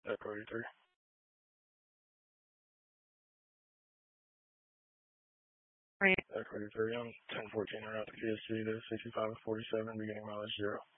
Echo 83. Echo 83 on 1014 around the PSC to 65 47, beginning mileage 0.